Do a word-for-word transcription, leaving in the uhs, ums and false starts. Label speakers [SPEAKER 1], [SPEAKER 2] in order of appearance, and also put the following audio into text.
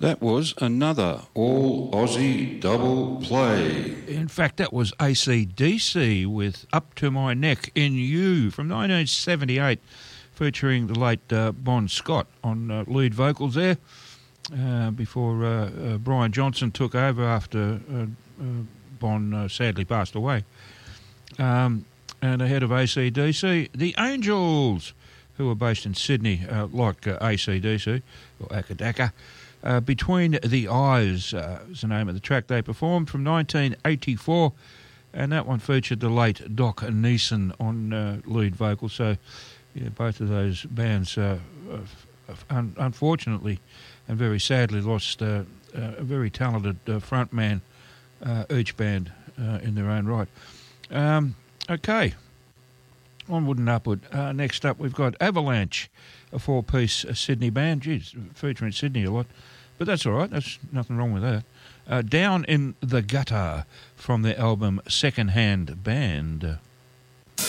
[SPEAKER 1] That was another all-Aussie double play.
[SPEAKER 2] In fact, that was A C D C with Up to My Neck in You from nineteen seventy-eight, featuring the late uh, Bon Scott on uh, lead vocals there, uh, before uh, uh, Brian Johnson took over after uh, uh, Bon uh, sadly passed away. Um, and ahead of A C D C, the Angels, who are based in Sydney, uh, like uh, A C D C, or Akadaka. Uh, Between the Eyes uh, was the name of the track they performed from nineteen eighty-four, and that one featured the late Doc Neeson on uh, lead vocal. So, yeah, both of those bands, uh, uh, un- unfortunately and very sadly, lost uh, uh, a very talented uh, frontman, uh, each band uh, in their own right. Um, okay, onward and upward. Uh, next up, we've got Avalanche, a four-piece uh, Sydney band. Geez, featuring Sydney a lot. But that's all right. There's nothing wrong with that. Uh, Down in the Gutter from their album Second Hand Band.